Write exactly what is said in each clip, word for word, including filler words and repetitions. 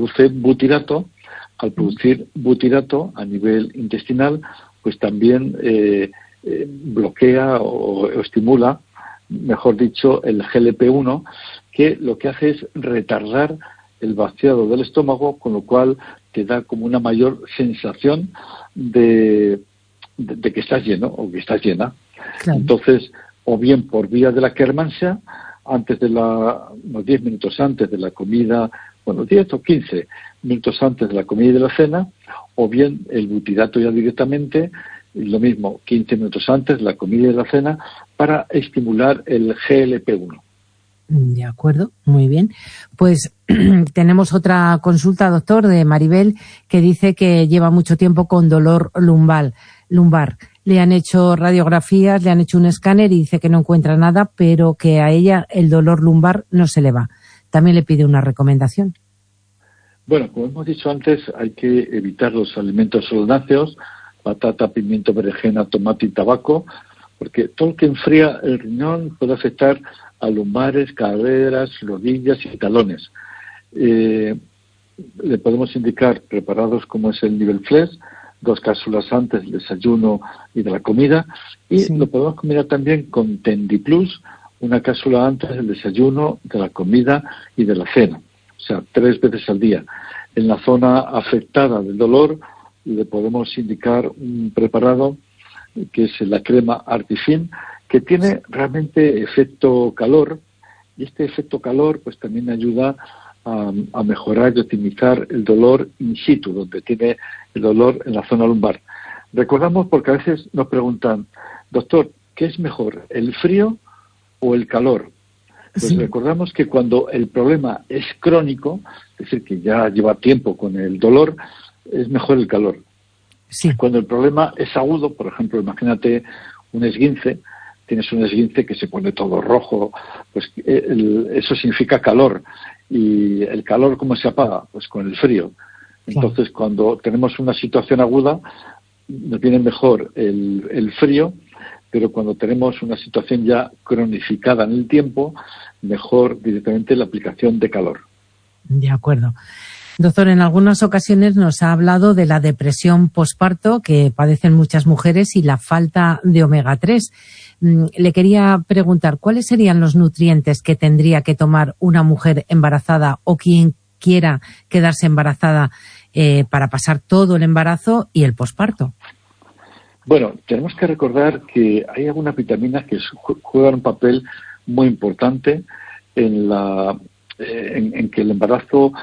produce butirato. Al producir butirato a nivel intestinal, pues también eh, eh, bloquea o, o estimula, mejor dicho, el G L P uno, que lo que hace es retardar el vaciado del estómago, con lo cual te da como una mayor sensación de, de, de que estás lleno o que estás llena. Claro. Entonces, o bien por vía de la Kermansia, antes de la, unos diez minutos antes de la comida, bueno, diez o quince minutos antes de la comida y de la cena, o bien el butirato ya directamente, lo mismo, quince minutos antes de la comida y de la cena, para estimular el G L P uno. De acuerdo, muy bien. Pues tenemos otra consulta, doctor, de Maribel, que dice que lleva mucho tiempo con dolor lumbar. lumbar. Le han hecho radiografías, le han hecho un escáner y dice que no encuentra nada, pero que a ella el dolor lumbar no se le va. También le pide una recomendación. Bueno, como hemos dicho antes, hay que evitar los alimentos soláceos, patata, pimiento, berenjena, tomate y tabaco, porque todo lo que enfría el riñón puede afectar a lumbares, caderas, rodillas y talones. Eh, le podemos indicar preparados como es el nivel F L E S, dos cápsulas antes del desayuno y de la comida, y sí. Lo podemos combinar también con Tendiplus, una cápsula antes del desayuno, de la comida y de la cena, o sea, tres veces al día. En la zona afectada del dolor le podemos indicar un preparado que es la crema Artifin, que tiene realmente efecto calor, y este efecto calor pues también ayuda a, a mejorar y optimizar el dolor in situ, donde tiene el dolor en la zona lumbar. Recordamos, porque a veces nos preguntan, doctor, ¿qué es mejor, el frío o el calor? Pues sí. Recordamos que cuando el problema es crónico, es decir, que ya lleva tiempo con el dolor, es mejor el calor. Sí. Cuando el problema es agudo, por ejemplo, imagínate un esguince, tienes un esguince que se pone todo rojo, pues el, eso significa calor. ¿Y el calor cómo se apaga? Pues con el frío. Entonces, sí. Cuando tenemos una situación aguda, nos viene mejor el, el frío, pero cuando tenemos una situación ya cronificada en el tiempo, mejor directamente la aplicación de calor. De acuerdo. Doctor, en algunas ocasiones nos ha hablado de la depresión posparto que padecen muchas mujeres y la falta de omega tres. Le quería preguntar, ¿cuáles serían los nutrientes que tendría que tomar una mujer embarazada o quien quiera quedarse embarazada eh, para pasar todo el embarazo y el posparto? Bueno, tenemos que recordar que hay algunas vitaminas que juegan un papel muy importante en, la, en, en que el embarazo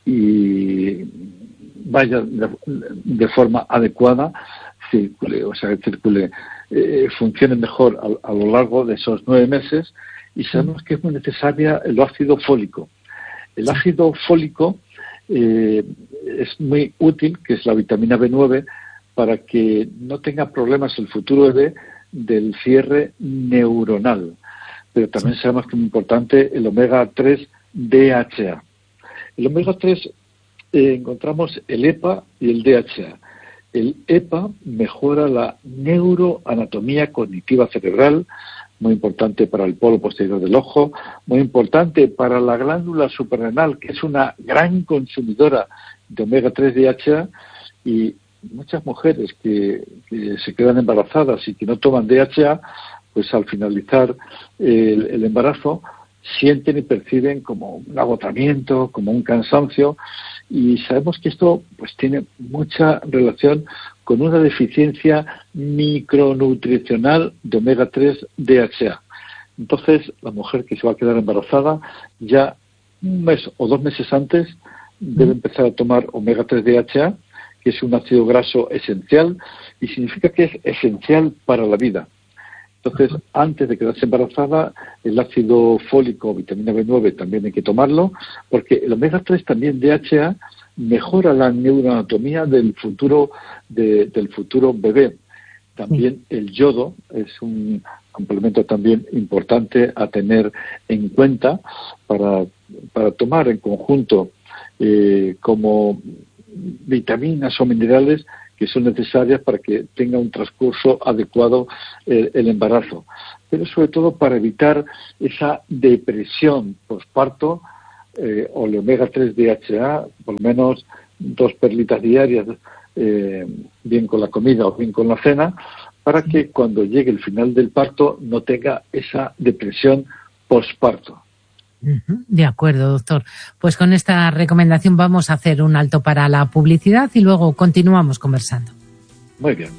y vaya de, de forma adecuada, circule, o sea, circule, eh, funcione mejor a, a lo largo de esos nueve meses, y sabemos que es muy necesaria el ácido fólico. El ácido fólico eh, es muy útil, que es la vitamina B nueve, para que no tenga problemas el futuro bebé del cierre neuronal. Pero también sabemos que es muy importante el omega tres D H A. El omega tres eh, encontramos el E P A y el D H A. El E P A mejora la neuroanatomía cognitiva cerebral, muy importante para el polo posterior del ojo, muy importante para la glándula suprarrenal, que es una gran consumidora de omega tres D H A, y muchas mujeres que, que se quedan embarazadas y que no toman D H A, pues al finalizar el, el embarazo sienten y perciben como un agotamiento, como un cansancio, y sabemos que esto pues tiene mucha relación con una deficiencia micronutricional de omega tres D H A. Entonces, la mujer que se va a quedar embarazada, ya un mes o dos meses antes debe empezar a tomar omega tres D H A, que es un ácido graso esencial y significa que es esencial para la vida. Entonces, antes de quedarse embarazada, el ácido fólico, vitamina B nueve, también hay que tomarlo, porque el omega tres también D H A mejora la neuroanatomía del futuro de, del futuro bebé. También el yodo es un complemento también importante a tener en cuenta para, para tomar en conjunto eh, como vitaminas o minerales que son necesarias para que tenga un transcurso adecuado eh, el embarazo, pero sobre todo para evitar esa depresión posparto eh, o el omega tres D H A, por lo menos dos perlitas diarias, eh, bien con la comida o bien con la cena, para que cuando llegue el final del parto no tenga esa depresión posparto. De acuerdo, doctor. Pues con esta recomendación vamos a hacer un alto para la publicidad y luego continuamos conversando. Muy bien.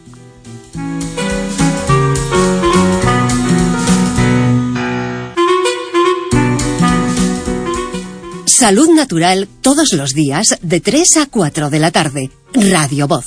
Salud Natural todos los días de tres a cuatro de la tarde. Radio Voz.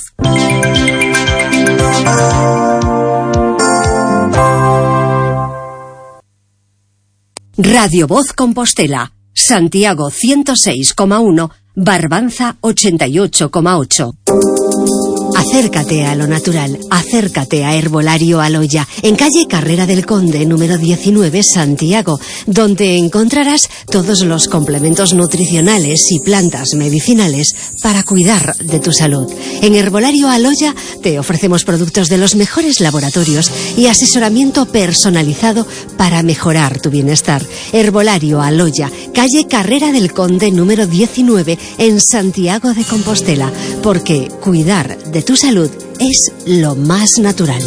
Radio Voz Compostela, Santiago ciento seis coma uno, Barbanza ochenta y ocho coma ocho. Acércate a lo natural, acércate a Herbolario Aloya, en calle Carrera del Conde, número diecinueve, Santiago, donde encontrarás todos los complementos nutricionales y plantas medicinales para cuidar de tu salud. En Herbolario Aloya te ofrecemos productos de los mejores laboratorios y asesoramiento personalizado para mejorar tu bienestar. Herbolario Aloya, calle Carrera del Conde, número diecinueve, en Santiago de Compostela, porque cuidar de tu salud es lo más natural.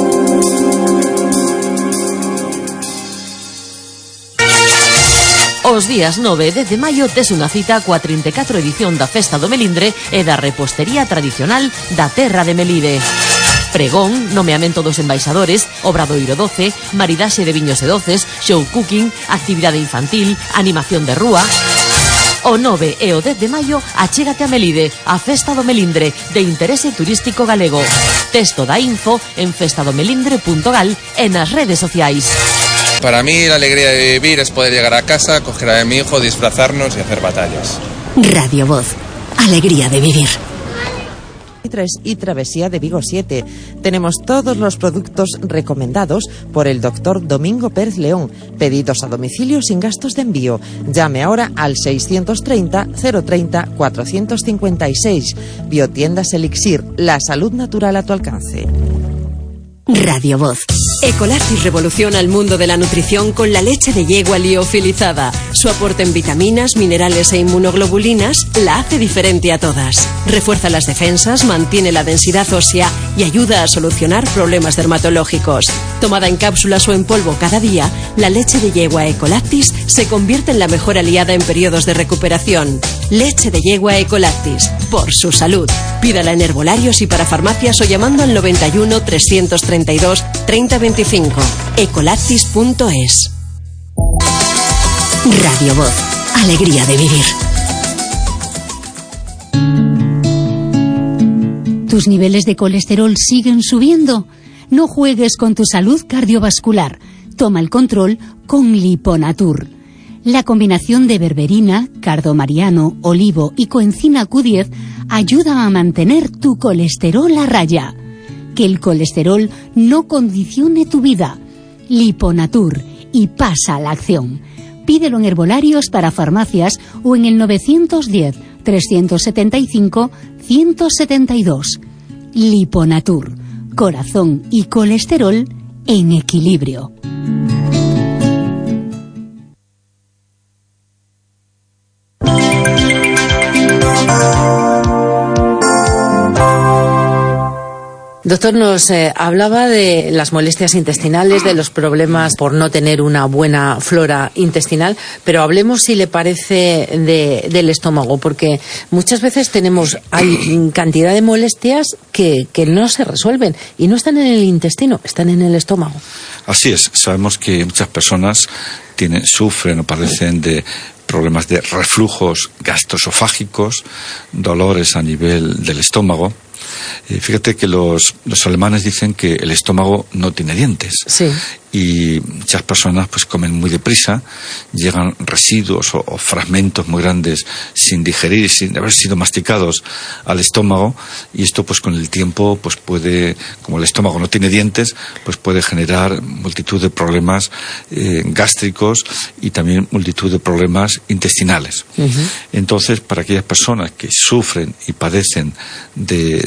Os días nove e dez de maio tes unha cita coa trinta e catro edición da Festa do Melindre e da repostería tradicional da terra de Melide. Pregón, nomeamento dos embaixadores, obradoiro doce, maridaxe de viños e doces, show cooking, actividade infantil, animación de rúa. O nove e o dez de maio achégate a Melide, a Festa do Melindre, de interese turístico galego. Texto da info en festadomelindre punto gal e nas redes sociais. Para mí la alegría de vivir es poder llegar a casa, coger a mi hijo, disfrazarnos y hacer batallas. Radio Voz, alegría de vivir. Y Travesía de Vigo siete. Tenemos todos los productos recomendados por el doctor Domingo Pérez León. Pedidos a domicilio sin gastos de envío. Llame ahora al seiscientos treinta, cero treinta, cuatrocientos cincuenta y seis. Biotiendas Elixir, la salud natural a tu alcance. Radio Voz. Ecolactis revoluciona el mundo de la nutrición con la leche de yegua liofilizada. Su aporte en vitaminas, minerales e inmunoglobulinas la hace diferente a todas. Refuerza las defensas, mantiene la densidad ósea y ayuda a solucionar problemas dermatológicos. Tomada en cápsulas o en polvo cada día, la leche de yegua Ecolactis se convierte en la mejor aliada en periodos de recuperación. Leche de yegua Ecolactis, por su salud. Pídala en herbolarios y para farmacias o llamando al noventa y uno, trescientos treinta y dos, treinta veinticinco. ecolactis punto es. Radio Voz, alegría de vivir. ¿Tus niveles de colesterol siguen subiendo? No juegues con tu salud cardiovascular. Toma el control con Liponatur. La combinación de berberina, cardomariano, olivo y coenzima Q diez ayuda a mantener tu colesterol a raya. Que el colesterol no condicione tu vida. Liponatur, y pasa a la acción. Pídelo en herbolarios para farmacias o en el novecientos diez, trescientos setenta y cinco, ciento setenta y dos. Liponatur, corazón y colesterol en equilibrio. Doctor, nos eh, hablaba de las molestias intestinales, de los problemas por no tener una buena flora intestinal, pero hablemos, si le parece, de, del estómago, porque muchas veces tenemos, hay cantidad de molestias que, que no se resuelven y no están en el intestino, están en el estómago. Así es, sabemos que muchas personas tienen, sufren o padecen de problemas de reflujos gastroesofágicos, dolores a nivel del estómago. Eh, fíjate que los, los alemanes dicen que el estómago no tiene dientes. Sí. Y muchas personas pues comen muy deprisa, llegan residuos o, o fragmentos muy grandes sin digerir, sin haber sido masticados al estómago, y esto pues con el tiempo pues puede, como el estómago no tiene dientes, pues puede generar multitud de problemas eh, gástricos y también multitud de problemas intestinales. Uh-huh. Entonces, para aquellas personas que sufren y padecen de,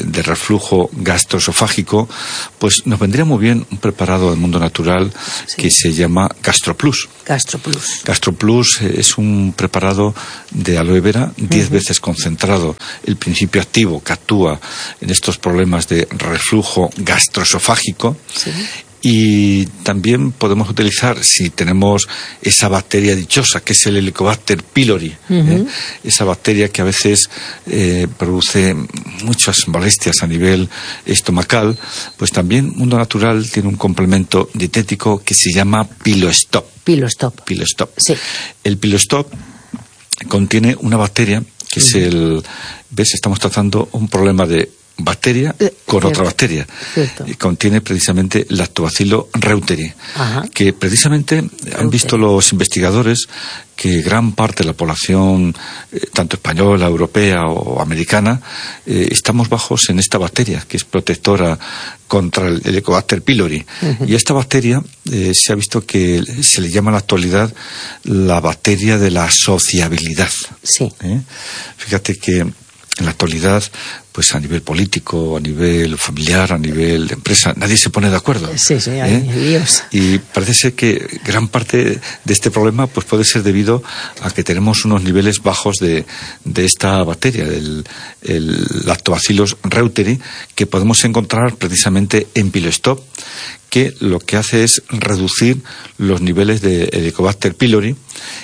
de reflujo gastroesofágico, pues nos vendría muy bien un preparado del mundo natural sí. que se llama GastroPlus. GastroPlus. GastroPlus es un preparado de aloe vera diez uh-huh. veces concentrado. El principio activo que actúa en estos problemas de reflujo gastroesofágico. Sí. Y también podemos utilizar, si tenemos esa bacteria dichosa, que es el Helicobacter pylori, uh-huh. ¿eh? esa bacteria que a veces eh, produce muchas molestias a nivel estomacal, pues también Mundo Natural tiene un complemento dietético que se llama PiloStop. PiloStop. PiloStop. Sí. El PiloStop contiene una bacteria que uh-huh. es el... ¿Ves? Estamos tratando un problema de bacteria con Cierto. otra bacteria. Cierto. Y contiene precisamente Lactobacillus reuteri, Ajá. que precisamente Reuteri. han visto los investigadores que gran parte de la población, eh, tanto española, europea o americana, eh, estamos bajos en esta bacteria, que es protectora contra el Helicobacter pylori. Uh-huh. Y esta bacteria eh, se ha visto que se le llama en la actualidad la bacteria de la sociabilidad. Sí. ¿Eh? Fíjate que en la actualidad, pues a nivel político, a nivel familiar, a nivel de empresa, nadie se pone de acuerdo. Sí, sí, hay ¿eh? líos. Y parece ser que gran parte de este problema pues puede ser debido a que tenemos unos niveles bajos de, de esta bacteria, el, el Lactobacillus reuteri, que podemos encontrar precisamente en PiloStop, que lo que hace es reducir los niveles de Helicobacter pylori.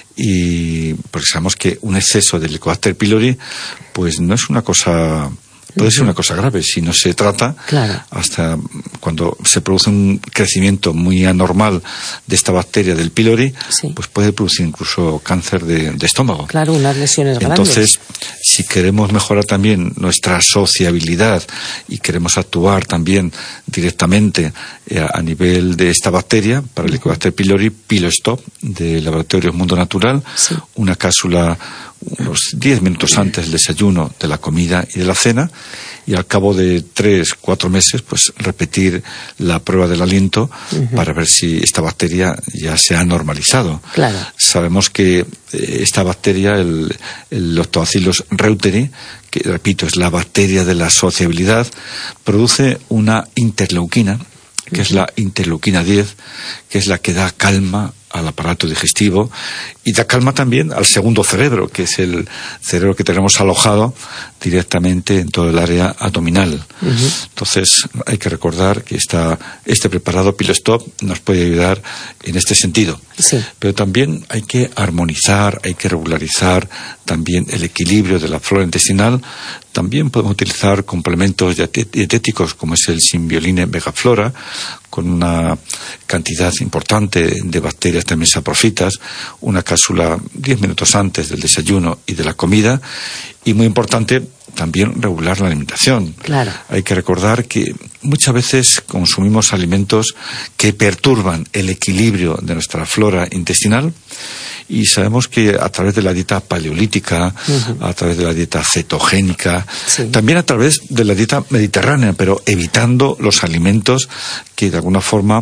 Y porque sabemos que un exceso de Helicobacter pylori pues no es una cosa, puede ser una cosa grave si no se trata, claro. hasta cuando se produce un crecimiento muy anormal de esta bacteria del pylori, sí. pues puede producir incluso cáncer de, de estómago. Claro, unas lesiones Entonces, grandes. Entonces, si queremos mejorar también nuestra sociabilidad y queremos actuar también directamente eh, a nivel de esta bacteria, para el Helicobacter pylori, PiloStop de Laboratorios Mundo Natural, sí. una cápsula unos diez minutos antes del desayuno, de la comida y de la cena, y al cabo de tres, cuatro meses, pues repetir la prueba del aliento uh-huh. para ver si esta bacteria ya se ha normalizado. Claro. Sabemos que esta bacteria, el, el Lactobacillus reuteri, que repito, es la bacteria de la sociabilidad, produce una interleuquina, que uh-huh. es la interleuquina diez, que es la que da calma al aparato digestivo y da calma también al segundo cerebro, que es el cerebro que tenemos alojado directamente en todo el área abdominal. Uh-huh. Entonces hay que recordar que esta, este preparado PiloStop nos puede ayudar en este sentido. Sí. Pero también hay que armonizar, hay que regularizar también el equilibrio de la flora intestinal. También podemos utilizar complementos dietéticos como es el Symbioline Vegaflora, con una cantidad importante de bacterias también saprofitas, una cápsula diez minutos antes del desayuno y de la comida, y muy importante también regular la alimentación. Claro. Hay que recordar que muchas veces consumimos alimentos que perturban el equilibrio de nuestra flora intestinal, y sabemos que a través de la dieta paleolítica, uh-huh. a través de la dieta cetogénica, sí. también a través de la dieta mediterránea, pero evitando los alimentos que de alguna forma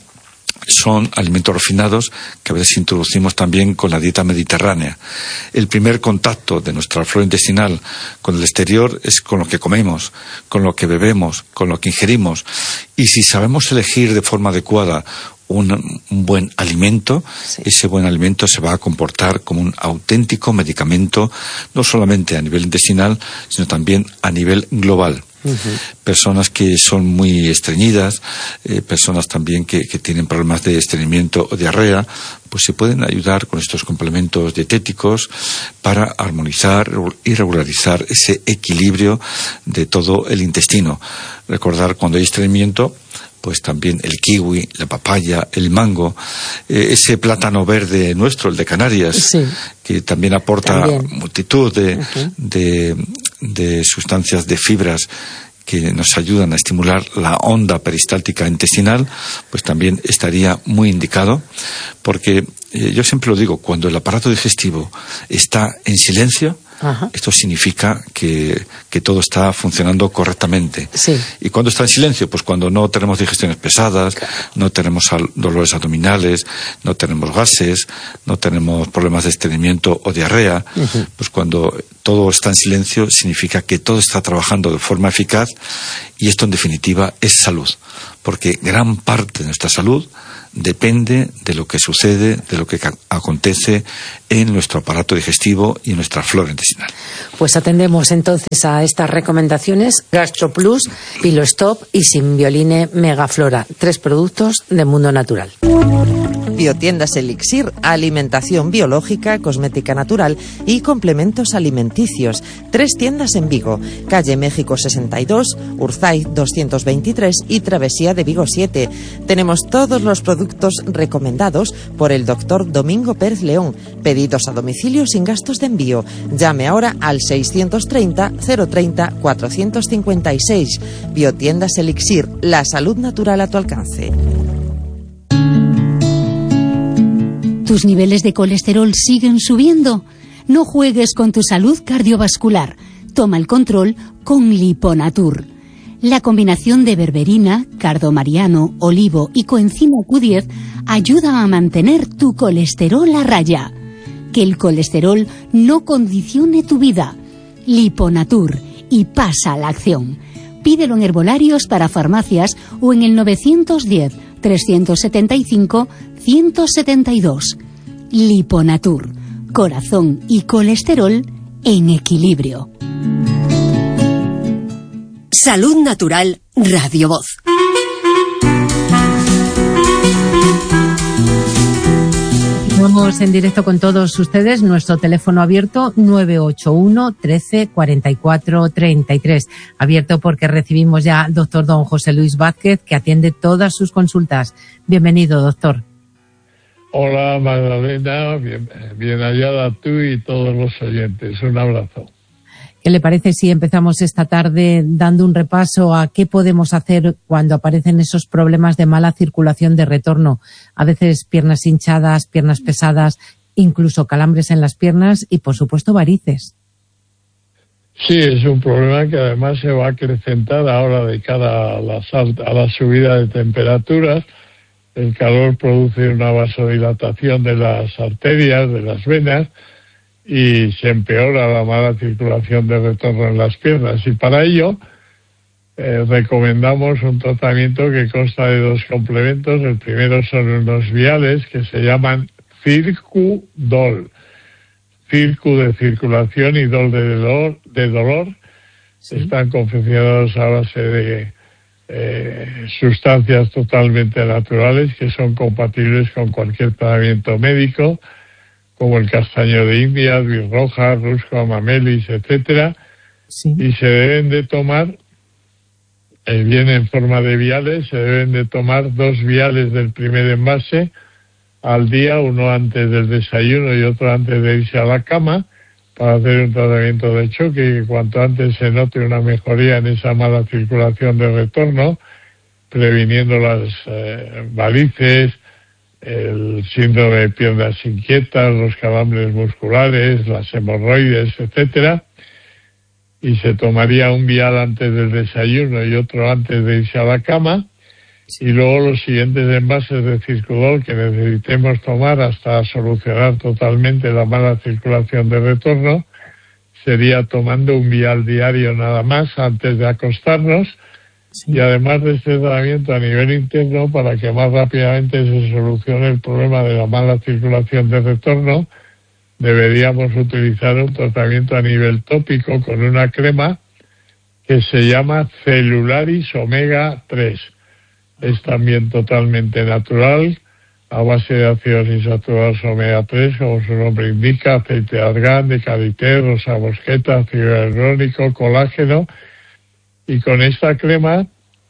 son alimentos refinados que a veces introducimos también con la dieta mediterránea. El primer contacto de nuestra flora intestinal con el exterior es con lo que comemos, con lo que bebemos, con lo que ingerimos. Y si sabemos elegir de forma adecuada un, un buen alimento, sí. ese buen alimento se va a comportar como un auténtico medicamento, no solamente a nivel intestinal, sino también a nivel global. Uh-huh. Personas que son muy estreñidas, eh, personas también que, que tienen problemas de estreñimiento o diarrea, pues se pueden ayudar con estos complementos dietéticos para armonizar y regularizar ese equilibrio de todo el intestino. Recordar cuando hay estreñimiento, pues también el kiwi, la papaya, el mango, eh, ese plátano verde nuestro, el de Canarias, sí. que también aporta también. multitud de, uh-huh. de, de sustancias, de fibras que nos ayudan a estimular la onda peristáltica intestinal, pues también estaría muy indicado, porque eh, yo siempre lo digo, cuando el aparato digestivo está en silencio, Ajá. esto significa que, que todo está funcionando correctamente. Sí. ¿Y cuándo está en silencio? Pues cuando no tenemos digestiones pesadas, no tenemos dolores abdominales, no tenemos gases, no tenemos problemas de estreñimiento o diarrea. Uh-huh. Pues cuando todo está en silencio significa que todo está trabajando de forma eficaz, y esto en definitiva es salud, porque gran parte de nuestra salud depende de lo que sucede, de lo que acontece en nuestro aparato digestivo y en nuestra flora intestinal. Pues atendemos entonces a estas recomendaciones: GastroPlus, Pilostop y Simbioline Megaflora, tres productos de Mundo Natural. Biotiendas Elixir, alimentación biológica, cosmética natural y complementos alimenticios. Tres tiendas en Vigo: calle México sesenta y dos, Urzay doscientos veintitrés y Travesía de Vigo siete. Tenemos todos los productos recomendados por el doctor Domingo Pérez León. Pedidos a domicilio sin gastos de envío. Llame ahora al seiscientos treinta, cero treinta, cuatrocientos cincuenta y seis. Biotiendas Elixir, la salud natural a tu alcance. ¿Tus niveles de colesterol siguen subiendo? No juegues con tu salud cardiovascular. Toma el control con Liponatur. La combinación de berberina, cardomariano, olivo y coenzima Q diez ayuda a mantener tu colesterol a raya. Que el colesterol no condicione tu vida. Liponatur, y pasa a la acción. Pídelo en herbolarios para farmacias o en el novecientos diez, trescientos setenta y cinco, ciento setenta y dos. Liponatur, corazón y colesterol en equilibrio. Salud Natural, Radio Voz. Vamos en directo con todos ustedes. Nuestro teléfono abierto nueve ocho uno, trece, cuarenta y cuatro, treinta y tres. Abierto porque recibimos ya al doctor don José Luis Vázquez, que atiende todas sus consultas. Bienvenido, doctor. Hola, Magdalena. Bien, bien hallada tú y todos los oyentes. Un abrazo. ¿Qué le parece si empezamos esta tarde dando un repaso a qué podemos hacer cuando aparecen esos problemas de mala circulación de retorno? A veces piernas hinchadas, piernas pesadas, incluso calambres en las piernas y, por supuesto, varices. Sí, es un problema que además se va a acrecentar ahora de cara a la, a la subida de temperaturas. El calor produce una vasodilatación de las arterias, de las venas, y se empeora la mala circulación de retorno en las piernas. Y para ello eh, recomendamos un tratamiento que consta de dos complementos. El primero son unos viales que se llaman Circu-Dol. Circu de circulación y Dol de dolor. De dolor. Sí. Están confeccionados a base de eh, sustancias totalmente naturales que son compatibles con cualquier tratamiento médico, como el castaño de India, birroja, rusco, amamelis, etcétera, sí. Y se deben de tomar, eh, viene en forma de viales, se deben de tomar dos viales del primer envase al día, uno antes del desayuno y otro antes de irse a la cama, para hacer un tratamiento de choque, y cuanto antes se note una mejoría en esa mala circulación de retorno, previniendo las eh, varices, el síndrome de piernas inquietas, los calambres musculares, las hemorroides, etcétera, y se tomaría un vial antes del desayuno y otro antes de irse a la cama, y luego los siguientes envases de Circudol que necesitemos tomar hasta solucionar totalmente la mala circulación de retorno sería tomando un vial diario nada más antes de acostarnos. Sí. Y además de este tratamiento a nivel interno, para que más rápidamente se solucione el problema de la mala circulación de retorno, deberíamos utilizar un tratamiento a nivel tópico con una crema que se llama Celularis Omega tres. Es también totalmente natural, a base de ácidos insaturados omega tres, como su nombre indica, aceite de argán, de karité, rosa mosqueta, ácido hialurónico, colágeno. Y con esta crema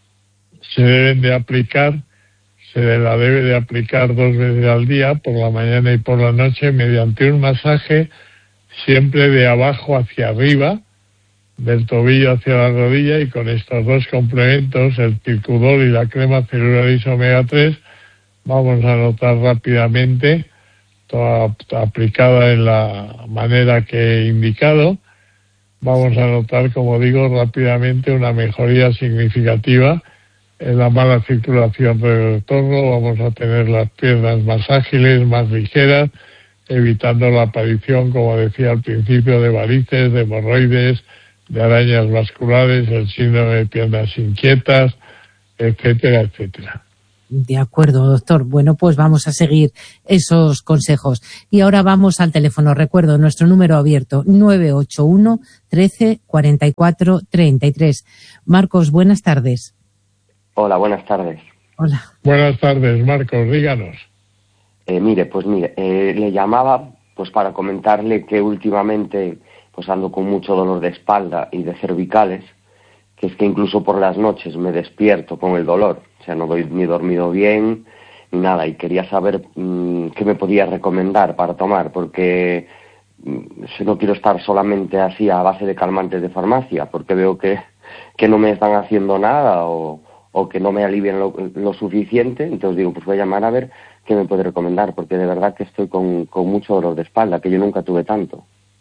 se deben de aplicar, se la debe de aplicar dos veces al día, por la mañana y por la noche, mediante un masaje siempre de abajo hacia arriba, del tobillo hacia la rodilla, y con estos dos complementos, el Circudol y la crema Celularis Omega tres, vamos a notar rápidamente toda aplicada en la manera que he indicado, vamos a notar, como digo, rápidamente una mejoría significativa en la mala circulación del retorno. Vamos a tener las piernas más ágiles, más ligeras, evitando la aparición, como decía al principio, de varices, de hemorroides, de arañas vasculares, el síndrome de piernas inquietas, etcétera, etcétera. De acuerdo, doctor. Bueno, pues vamos a seguir esos consejos. Y ahora vamos al teléfono. Recuerdo nuestro número abierto, nueve ocho uno, trece, cuarenta y cuatro, treinta y tres. Marcos, buenas tardes. Hola, buenas tardes. Hola. Buenas tardes, Marcos, díganos. Eh, mire, pues mire, eh, le llamaba pues para comentarle que últimamente pues ando con mucho dolor de espalda y de cervicales, que es que incluso por las noches me despierto con el dolor. O sea, no doy ni dormido bien ni nada, y quería saber mmm, qué me podía recomendar para tomar, porque mmm, no quiero estar solamente así a base de calmantes de farmacia, porque veo que, que no me están haciendo nada o, o que no me alivian lo, lo suficiente. Entonces digo, pues voy a llamar a ver qué me puede recomendar, porque de verdad que estoy con, con mucho dolor de espalda, que yo nunca tuve tanto.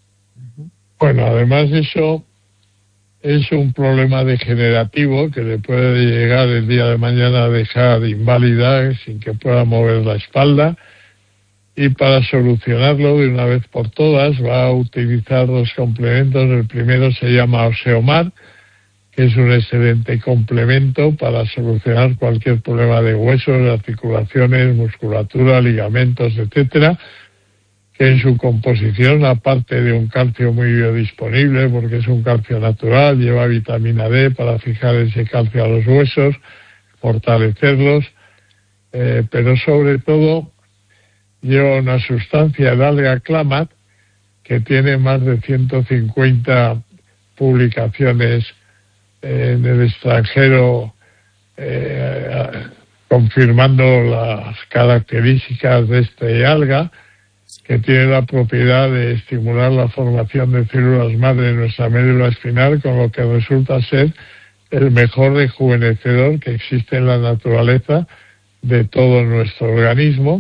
Bueno, además eso es un problema degenerativo que le puede llegar el día de mañana a dejar inválida sin que pueda mover la espalda, y para solucionarlo de una vez por todas va a utilizar dos complementos. El primero se llama Oseomar, que es un excelente complemento para solucionar cualquier problema de huesos, articulaciones, musculatura, ligamentos, etcétera, que en su composición, aparte de un calcio muy biodisponible, porque es un calcio natural, lleva vitamina D para fijar ese calcio a los huesos, fortalecerlos, eh, pero sobre todo lleva una sustancia, el alga clamat, que tiene más de ciento cincuenta publicaciones eh, en el extranjero eh, confirmando las características de este alga, que tiene la propiedad de estimular la formación de células madre en nuestra médula espinal, con lo que resulta ser el mejor rejuvenecedor que existe en la naturaleza de todo nuestro organismo.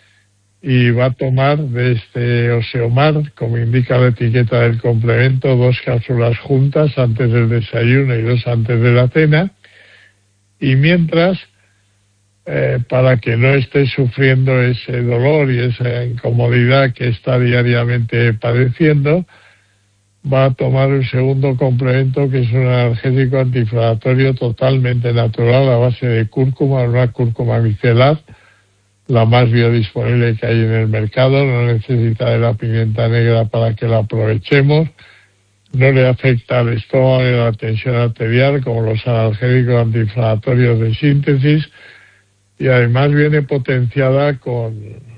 Y va a tomar de este Oseomar, como indica la etiqueta del complemento, dos cápsulas juntas antes del desayuno y dos antes de la cena. Y mientras, eh, para que no esté sufriendo ese dolor y esa incomodidad que está diariamente padeciendo, va a tomar un segundo complemento, que es un analgésico antiinflamatorio totalmente natural a base de cúrcuma, una cúrcuma micelar, la más biodisponible que hay en el mercado. No necesita de la pimienta negra para que la aprovechemos, no le afecta al estómago ni a la tensión arterial como los analgésicos antiinflamatorios de síntesis, y además viene potenciada con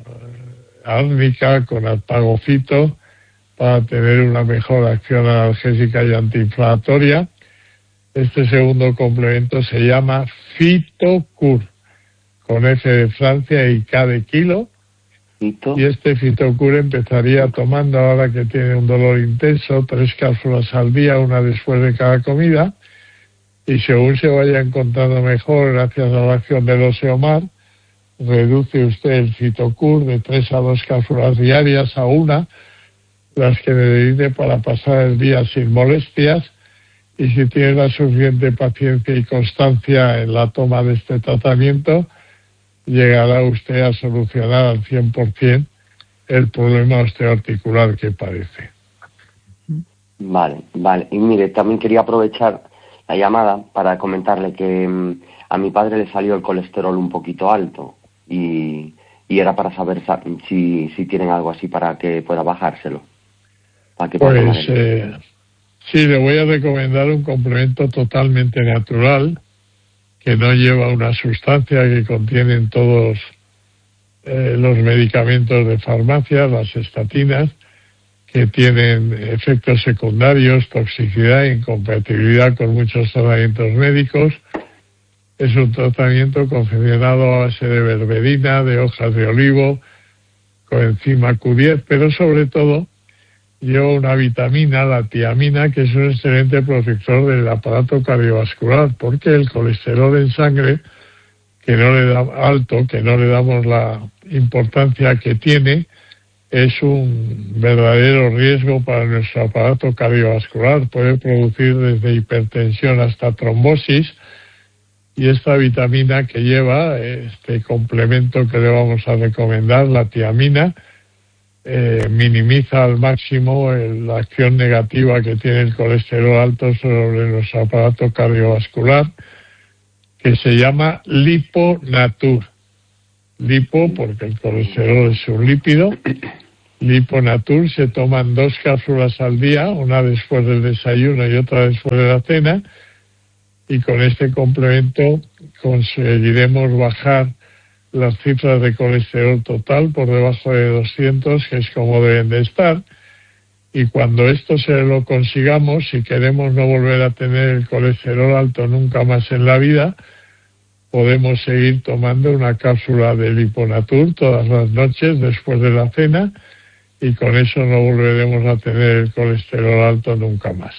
árnica, con alpagofito, para tener una mejor acción analgésica y antiinflamatoria. Este segundo complemento se llama Fitocur, con F de Francia y K de kilo. ¿Fito? Y este Fitocur empezaría tomando, ahora que tiene un dolor intenso, tres cápsulas al día, una después de cada comida, y según se vaya encontrando mejor gracias a la acción del Oseomar, reduce usted el Fitocur de tres a dos cápsulas diarias a una, las que necesite para pasar el día sin molestias. Y si tiene la suficiente paciencia y constancia en la toma de este tratamiento, llegará usted a solucionar al cien por ciento el problema osteoarticular que padece. Vale, vale. Y mire, también quería aprovechar la llamada para comentarle que um, a mi padre le salió el colesterol un poquito alto y, y era para saber si, si tienen algo así para que pueda bajárselo. Para que pueda pues eh, sí, le voy a recomendar un complemento totalmente natural, que no lleva una sustancia que contienen todos eh, los medicamentos de farmacia, las estatinas, que tienen efectos secundarios, toxicidad e incompatibilidad con muchos tratamientos médicos. Es un tratamiento confeccionado a base de berberina, de hojas de olivo, coenzima Q diez, pero sobre todo lleva una vitamina, la tiamina, que es un excelente protector del aparato cardiovascular, porque el colesterol en sangre, que no le da alto, que no le damos la importancia que tiene, es un verdadero riesgo para nuestro aparato cardiovascular. Puede producir desde hipertensión hasta trombosis, y esta vitamina que lleva, este complemento que le vamos a recomendar, la tiamina, eh, minimiza al máximo el, la acción negativa que tiene el colesterol alto sobre nuestro aparato cardiovascular, que se llama Liponatur. Lipo, porque el colesterol es un lípido. Liponatur se toman dos cápsulas al día, una después del desayuno y otra después de la cena, y con este complemento conseguiremos bajar las cifras de colesterol total por debajo de doscientos, que es como deben de estar. Y cuando esto se lo consigamos, si queremos no volver a tener el colesterol alto nunca más en la vida, podemos seguir tomando una cápsula de Liponatur todas las noches después de la cena, y con eso no volveremos a tener el colesterol alto nunca más.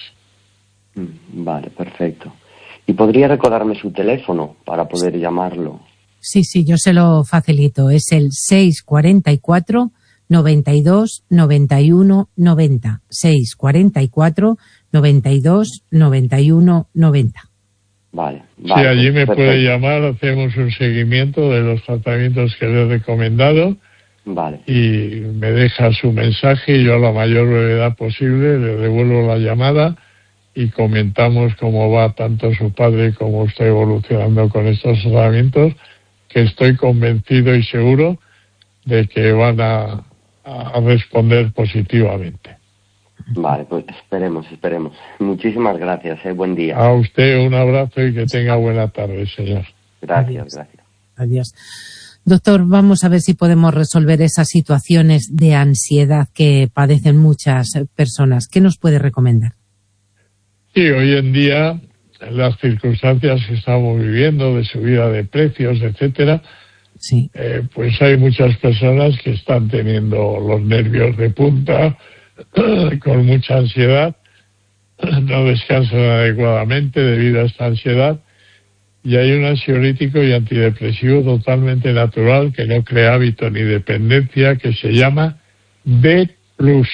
Vale, perfecto. ¿Y podría recordarme su teléfono para poder llamarlo? Sí, sí, yo se lo facilito. Es el seis cuatro cuatro, noventa y dos, noventa y uno, noventa. seis cuatro cuatro, noventa y dos, noventa y uno, noventa. Vale, vale. Sí, allí me perfecto. Puede llamar, hacemos un seguimiento de los tratamientos que le he recomendado. Vale. Y me deja su mensaje y yo a la mayor brevedad posible le devuelvo la llamada y comentamos cómo va tanto su padre como usted evolucionando con estos tratamientos, que estoy convencido y seguro de que van a, a responder positivamente. Vale, pues esperemos, esperemos. Muchísimas gracias, eh. Buen día. A usted un abrazo y que tenga buena tarde, señor. Gracias, Adiós. gracias. Adiós. Doctor, vamos a ver si podemos resolver esas situaciones de ansiedad que padecen muchas personas. ¿Qué nos puede recomendar? Sí, hoy en día, en las circunstancias que estamos viviendo, de subida de precios, etcétera, sí. eh, pues hay muchas personas que están teniendo los nervios de punta, con mucha ansiedad, no descansan adecuadamente debido a esta ansiedad, y hay un ansiolítico y antidepresivo totalmente natural que no crea hábito ni dependencia, que se llama D plus.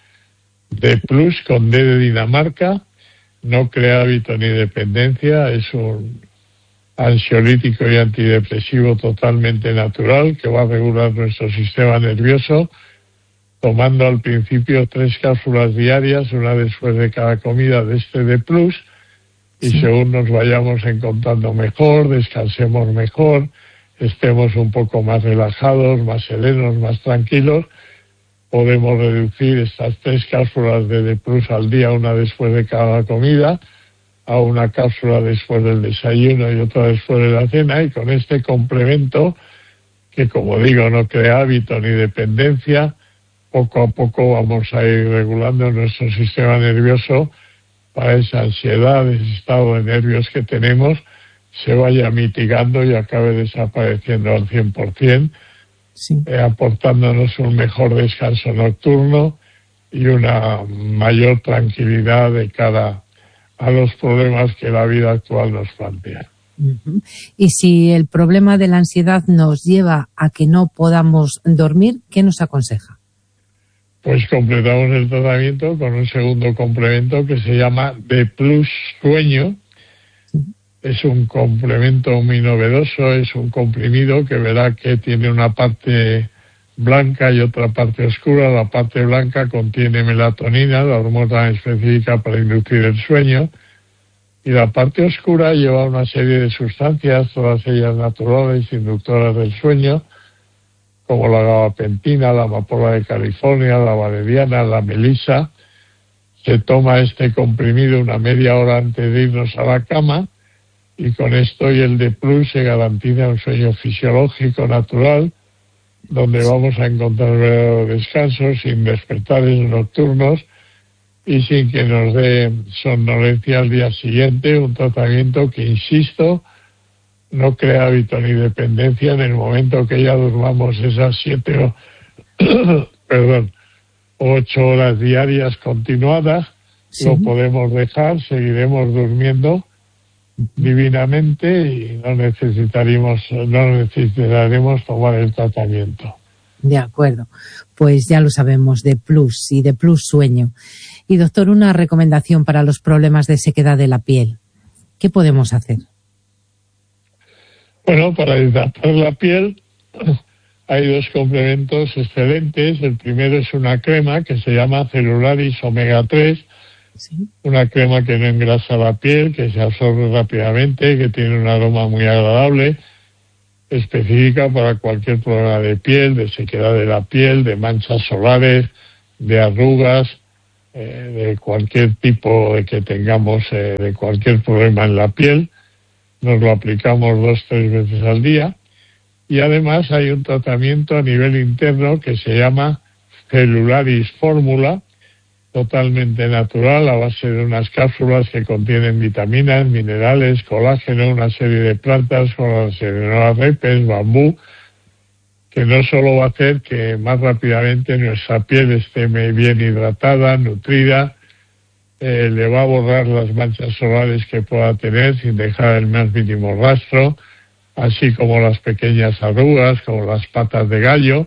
D plus con D de Dinamarca. No crea hábito ni dependencia, es un ansiolítico y antidepresivo totalmente natural que va a regular nuestro sistema nervioso, tomando al principio tres cápsulas diarias, una después de cada comida de este D plus, y sí. Según nos vayamos encontrando mejor, descansemos mejor, estemos un poco más relajados, más serenos, más tranquilos, podemos reducir estas tres cápsulas de D plus al día, una después de cada comida, a una cápsula después del desayuno y otra después de la cena, y con este complemento, que como digo no crea hábito ni dependencia, poco a poco vamos a ir regulando nuestro sistema nervioso para esa ansiedad, ese estado de nervios que tenemos, se vaya mitigando y acabe desapareciendo al cien por ciento. Sí. Eh, aportándonos un mejor descanso nocturno y una mayor tranquilidad de cara a los problemas que la vida actual nos plantea. Uh-huh. Y si el problema de la ansiedad nos lleva a que no podamos dormir, ¿qué nos aconseja? Pues completamos el tratamiento con un segundo complemento que se llama D plus Sueño. Es un complemento muy novedoso, es un comprimido que verá que tiene una parte blanca y otra parte oscura. La parte blanca contiene melatonina, la hormona específica para inducir el sueño, y la parte oscura lleva una serie de sustancias, todas ellas naturales, inductoras del sueño, como la gabapentina, la amapola de California, la valeriana, la melisa. Se toma este comprimido una media hora antes de irnos a la cama, y con esto y el D plus se garantiza un sueño fisiológico natural, donde vamos a encontrar verdadero descanso, sin despertares nocturnos y sin que nos dé somnolencia al día siguiente. Un tratamiento que, insisto, no crea hábito ni dependencia. En el momento que ya durmamos esas siete o perdón, ocho horas diarias continuadas, sí. Lo podemos dejar, seguiremos durmiendo divinamente y no necesitaremos, no necesitaremos tomar el tratamiento. De acuerdo, pues ya lo sabemos, de Plus y de Plus Sueño. Y doctor, una recomendación para los problemas de sequedad de la piel. ¿Qué podemos hacer? Bueno, para hidratar la piel hay dos complementos excelentes. El primero es una crema que se llama Celularis Omega tres, ¿sí? Una crema que no engrasa la piel, que se absorbe rápidamente, que tiene un aroma muy agradable, específica para cualquier problema de piel, de sequedad de la piel, de manchas solares, de arrugas, eh, de cualquier tipo de que tengamos, eh, de cualquier problema en la piel. Nos lo aplicamos dos, tres veces al día. Y además hay un tratamiento a nivel interno que se llama Celularis Fórmula, totalmente natural, a base de unas cápsulas que contienen vitaminas, minerales, colágeno, una serie de plantas como la Serenora repens, bambú, que no solo va a hacer que más rápidamente nuestra piel esté bien hidratada, nutrida, eh, le va a borrar las manchas solares que pueda tener sin dejar el más mínimo rastro, así como las pequeñas arrugas, como las patas de gallo.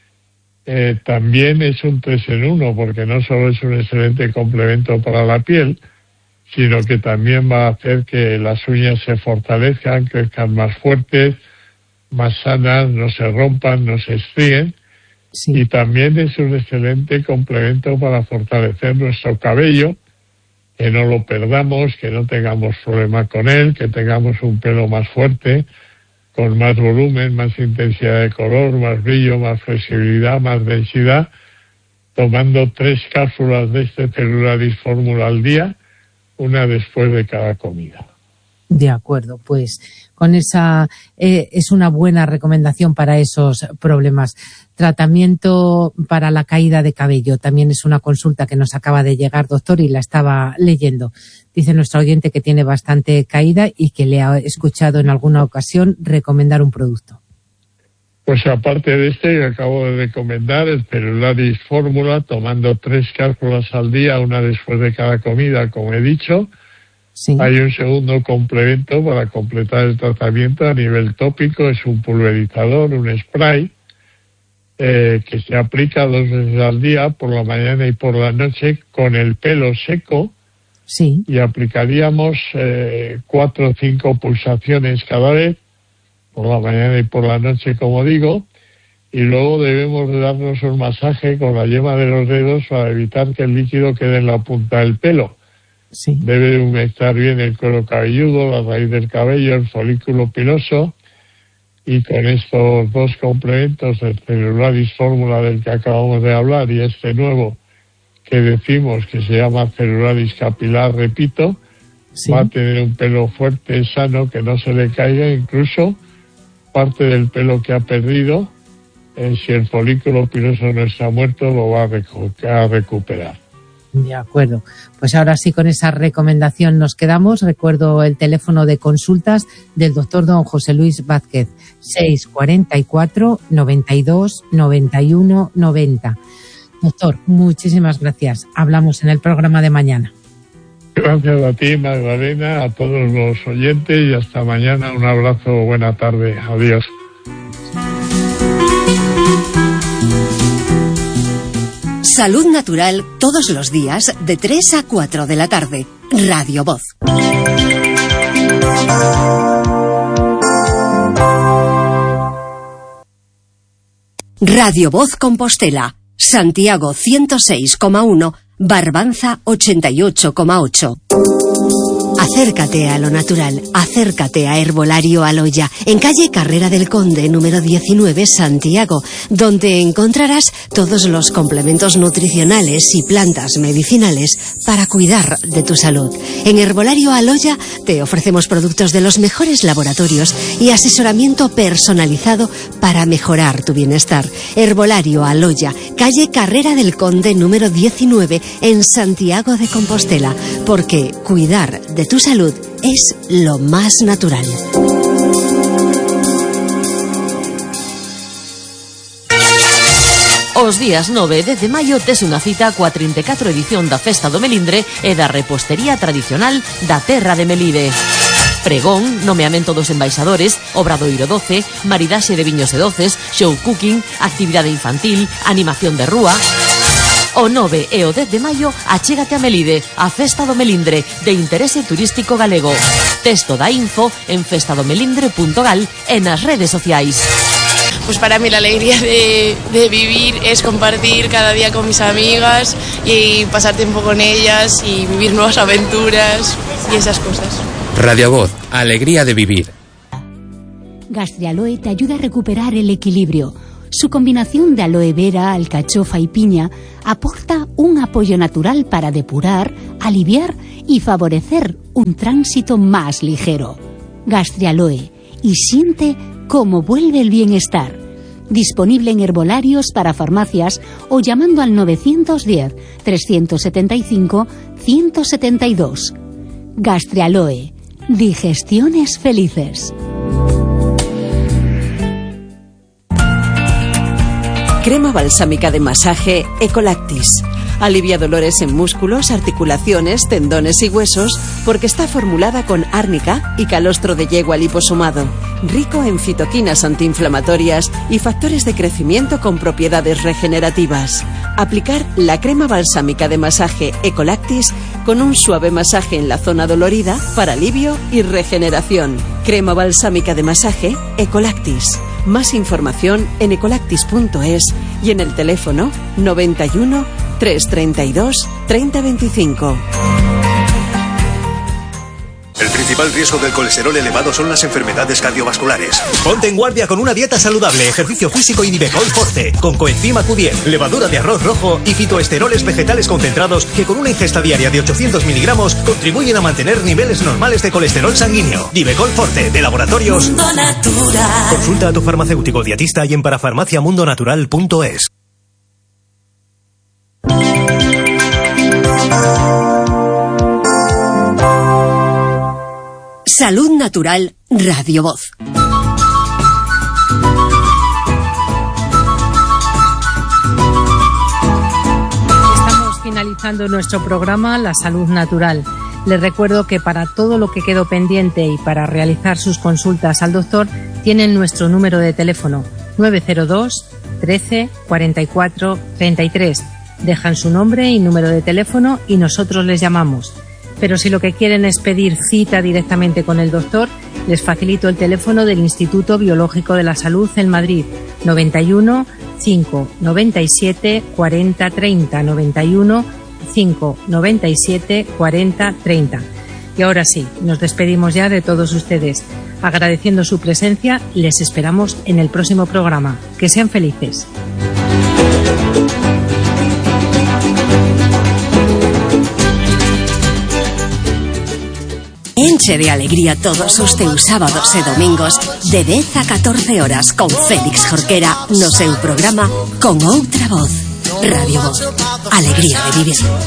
Eh, también es un tres en uno, porque no solo es un excelente complemento para la piel, sino que también va a hacer que las uñas se fortalezcan, crezcan más fuertes, más sanas, no se rompan, no se estríen. Sí. Y también es un excelente complemento para fortalecer nuestro cabello, que no lo perdamos, que no tengamos problema con él, que tengamos un pelo más fuerte, con más volumen, más intensidad de color, más brillo, más flexibilidad, más densidad, tomando tres cápsulas de este Celularis Fórmula al día, una después de cada comida. De acuerdo, pues con esa eh, es una buena recomendación para esos problemas. Tratamiento para la caída de cabello, también es una consulta que nos acaba de llegar, doctor, y la estaba leyendo. Dice nuestro oyente que tiene bastante caída y que le ha escuchado en alguna ocasión recomendar un producto. Pues aparte de este que acabo de recomendar, el Celularis Fórmula, tomando tres cápsulas al día, una después de cada comida, como he dicho. Sí. Hay un segundo complemento para completar el tratamiento a nivel tópico, es un pulverizador, un spray, eh, que se aplica dos veces al día, por la mañana y por la noche, con el pelo seco. Sí. Y aplicaríamos eh, cuatro o cinco pulsaciones cada vez, por la mañana y por la noche, como digo, y luego debemos de darnos un masaje con la yema de los dedos para evitar que el líquido quede en la punta del pelo. Sí. Debe humectar bien el cuero cabelludo, la raíz del cabello, el folículo piloso, y con estos dos complementos, el Celularis Fórmula del que acabamos de hablar y este nuevo que decimos que se llama Celularis Capilar, repito, sí, va a tener un pelo fuerte, sano, que no se le caiga, incluso parte del pelo que ha perdido, eh, si el folículo piloso no está muerto, lo va a, recu- a recuperar. De acuerdo. Pues ahora sí, con esa recomendación nos quedamos. Recuerdo el teléfono de consultas del doctor don José Luis Vázquez, seis cuarenta y cuatro, noventa y dos, noventa y uno, noventa. Doctor, muchísimas gracias. Hablamos en el programa de mañana. Gracias a ti, Magdalena, a todos los oyentes y hasta mañana. Un abrazo, buena tarde. Adiós. Salud Natural todos los días de tres a cuatro de la tarde. Radio Voz. Radio Voz Compostela. Santiago ciento seis coma uno, Barbanza ochenta y ocho coma ocho. Acércate a lo natural, acércate a Herbolario Aloya, en calle Carrera del Conde, número diecinueve, Santiago, donde encontrarás todos los complementos nutricionales y plantas medicinales para cuidar de tu salud. En Herbolario Aloya te ofrecemos productos de los mejores laboratorios y asesoramiento personalizado para mejorar tu bienestar. Herbolario Aloya, calle Carrera del Conde, número diecinueve, en Santiago de Compostela, porque cuidar de tu salud es lo más natural. Os días nove e dez de maio tes unha cita coa trinta e catro edición da Festa do Melindre e da repostería tradicional da terra de Melide. Pregón, nomeamento dos embaixadores, obradoiro doce, maridaxe de viños e doces, show cooking, actividade infantil, animación de rúa. O nove e o dez de maio achégate a Melide, a Festa do Melindre, de interese turístico galego. Texto da info en festadomelindre punto gal e nas redes sociais. Pues para mí la alegría de, de vivir es compartir cada día con mis amigas y pasar tiempo con ellas y vivir nuevas aventuras y esas cosas. Radio Voz, alegría de vivir. Gastrialoe te ayuda a recuperar el equilibrio. Su combinación de aloe vera, alcachofa y piña aporta un apoyo natural para depurar, aliviar y favorecer un tránsito más ligero. Gastrialoe, y siente cómo vuelve el bienestar. Disponible en herbolarios para farmacias o llamando al nueve uno cero, tres siete cinco, uno siete dos. Gastrialoe, digestiones felices. Crema balsámica de masaje Ecolactis. Alivia dolores en músculos, articulaciones, tendones y huesos porque está formulada con árnica y calostro de yegua liposomado, rico en fitoquinas antiinflamatorias y factores de crecimiento con propiedades regenerativas. Aplicar la crema balsámica de masaje Ecolactis con un suave masaje en la zona dolorida para alivio y regeneración. Crema balsámica de masaje Ecolactis. Más información en ecolactis punto es y en el teléfono noventa y uno, trescientos treinta y dos, treinta veinticinco. El principal riesgo del colesterol elevado son las enfermedades cardiovasculares. Ponte en guardia con una dieta saludable, ejercicio físico y Nivecol Forte, con coenzima Q diez, levadura de arroz rojo y fitoesteroles vegetales concentrados que con una ingesta diaria de ochocientos miligramos contribuyen a mantener niveles normales de colesterol sanguíneo. Nivecol Forte, de Laboratorios Mundo Natural. Consulta a tu farmacéutico dietista y en parafarmacia mundo natural punto es. Salud Natural, Radio Voz. Estamos finalizando nuestro programa La Salud Natural. Les recuerdo que para todo lo que quedó pendiente y para realizar sus consultas al doctor, tienen nuestro número de teléfono nueve cero dos, trece, cuarenta y cuatro, treinta y tres. Dejan su nombre y número de teléfono y nosotros les llamamos. Pero si lo que quieren es pedir cita directamente con el doctor, les facilito el teléfono del Instituto Biológico de la Salud en Madrid, noventa y uno, cinco, noventa y siete, cuarenta, treinta, noventa y uno, cinco, noventa y siete, cuarenta, treinta. Y ahora sí, nos despedimos ya de todos ustedes. Agradeciendo su presencia, les esperamos en el próximo programa. Que sean felices. Enche de alegría todos os teus sábados e domingos de dez a catorce horas con Félix Jorquera no seu programa Con Outra Voz. Radio Voz. Alegría de vivir.